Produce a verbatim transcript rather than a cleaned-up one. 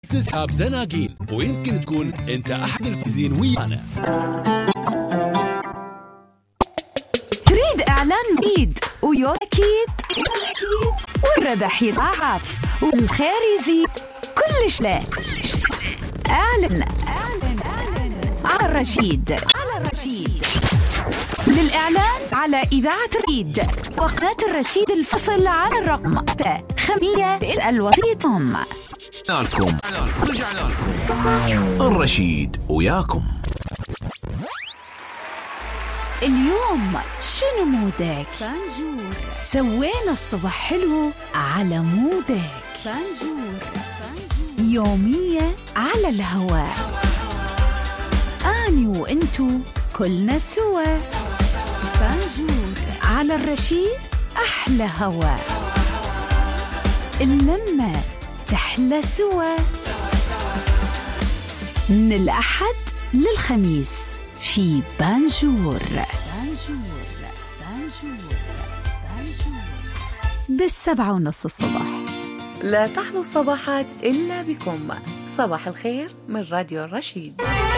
تسحب زناقين ويمكن تكون انت احد الفائزين ويانا. تريد اعلان مفيد ويو اكيد والربح يضاعف والخير يزيد كلش لا اعلن على الرشيد على الرشيد للإعلان على إذاعة الرشيد وقناة الرشيد الفصل على الرقم خمية الوسيطهم. رجعنا لكم الرشيد وياكم. اليوم شنو مودك؟ فانجور. سوينا الصبح حلو على مودك. فانجور. يومية على الهواء. أني وإنتو كلنا سوا. فانجور على الرشيد أحلى هواء. اللمة تحلى سوا. من الأحد للخميس في بانجور. بانجور بانجور بانجور بالسبعة ونص الصبح. لا تحلو الصباحات إلا بكم. صباح الخير من راديو الرشيد.